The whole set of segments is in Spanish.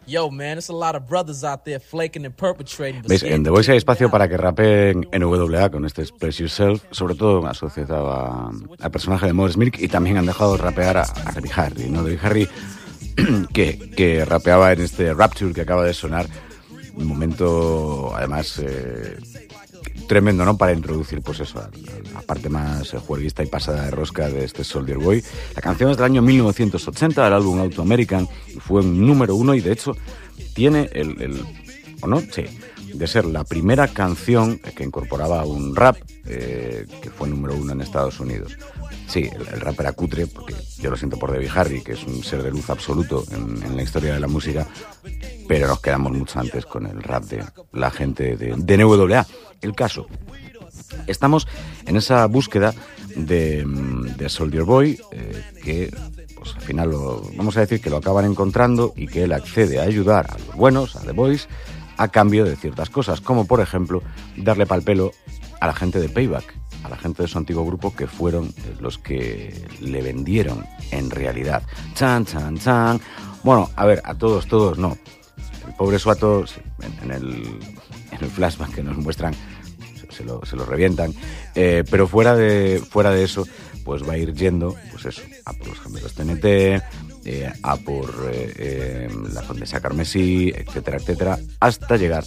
¿Veis? En The Voice hay espacio para que rapeen NWA con este Express Yourself, sobre todo asociado al personaje de Morris Milk, y también han dejado rapear a Debbie Harry, ¿no? Debbie Harry que rapeaba en este Rapture que acaba de sonar, un momento además tremendo, ¿no? Para introducir, pues eso, a la parte más juerguista y pasada de rosca de este Soldier Boy. La canción es del año 1980, del álbum Auto American, y fue un número 1, y de hecho tiene ¿o no? Sí, de ser la primera canción que incorporaba un rap que fue número 1 en Estados Unidos. Sí, el rap era cutre, porque yo lo siento por Debbie Harry, que es un ser de luz absoluto en la historia de la música, pero nos quedamos mucho antes con el rap de la gente de NWA. El caso, estamos en esa búsqueda de Soldier Boy, que pues al final vamos a decir que lo acaban encontrando, y que él accede a ayudar a los buenos, a The Boys, a cambio de ciertas cosas, como por ejemplo darle pal pelo a la gente de Payback, a la gente de su antiguo grupo, que fueron los que le vendieron en realidad. Chan, chan, chan. Bueno, a ver, a todos no. El pobre Suato, en el flashback que nos muestran, se lo revientan, pero fuera de eso, pues va a ir yendo, pues eso, a por los gemelos TNT, a por la Condesa Carmesí, etcétera, etcétera, hasta llegar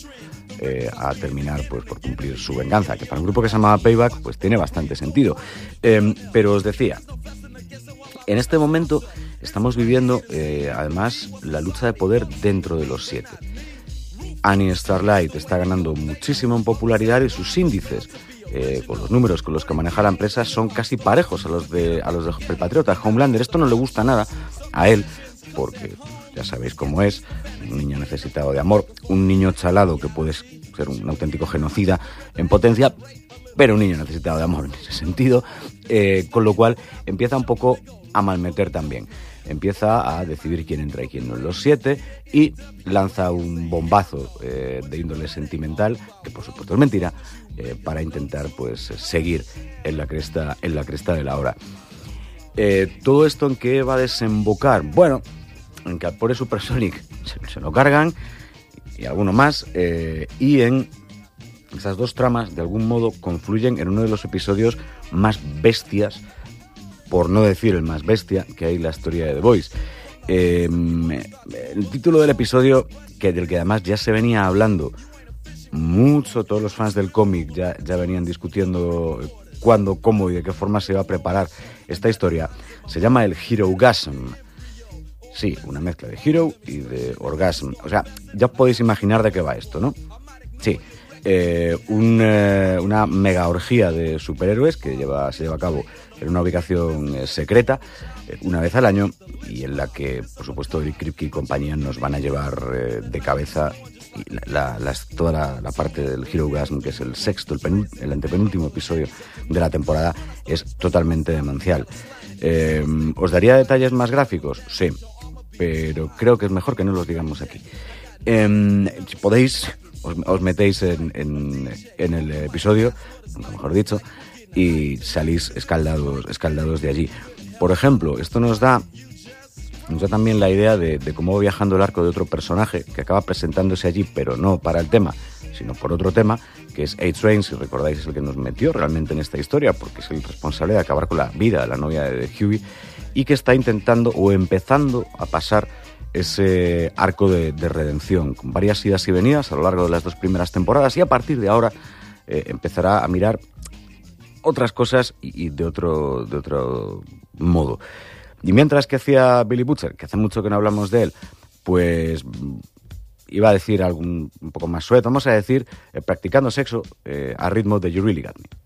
a terminar pues por cumplir su venganza, que para un grupo que se llamaba Payback pues tiene bastante sentido. Pero os decía, en este momento estamos viviendo además la lucha de poder dentro de los 7. Annie Starlight está ganando muchísimo en popularidad, y sus índices con los números con los que maneja la empresa son casi parejos a los de El Patriota. Homelander, esto no le gusta nada a él, porque ya sabéis cómo es, un niño necesitado de amor, un niño chalado que puede ser un auténtico genocida en potencia, pero un niño necesitado de amor en ese sentido, con lo cual empieza un poco a malmeter también. Empieza a decidir quién entra y quién no en los 7, y lanza un bombazo de índole sentimental, que por supuesto es mentira, para intentar pues seguir en la cresta de la hora. ¿Todo esto en qué va a desembocar? Bueno, en que a Pobre Supersonic se lo cargan, y alguno más, y en esas dos tramas de algún modo confluyen en uno de los episodios más bestias, por no decir el más bestia, que hay en la historia de The Boys. El título del episodio, del que además ya se venía hablando mucho, todos los fans del cómic ya venían discutiendo cuándo, cómo y de qué forma se iba a preparar esta historia, se llama el Herogasm. Sí, una mezcla de hero y de orgasm. O sea, ya podéis imaginar de qué va esto, ¿no? Sí, una mega orgía de superhéroes que se lleva a cabo en una ubicación secreta una vez al año, y en la que, por supuesto, Eric Kripke y compañía nos van a llevar de cabeza, y toda la parte del Herogasm, que es el sexto, el antepenúltimo episodio de la temporada, es totalmente demencial. ¿Os daría detalles más gráficos? Sí, pero creo que es mejor que no los digamos aquí. Si podéis, os metéis en el episodio, nunca mejor dicho, y salís escaldados de allí. Por ejemplo, esto nos da también la idea de cómo va viajando el arco de otro personaje que acaba presentándose allí, pero no para el tema, sino por otro tema, que es A-Train, si recordáis, es el que nos metió realmente en esta historia, porque es el responsable de acabar con la vida de la novia de Huey, y que está intentando o empezando a pasar ese arco de redención, con varias idas y venidas a lo largo de las 2 primeras temporadas, y a partir de ahora empezará a mirar otras cosas y de otro modo. Y mientras que hacía Billy Butcher, que hace mucho que no hablamos de él, pues iba a decir algo un poco más suave, vamos a decir practicando sexo a ritmo de You Really Got Me.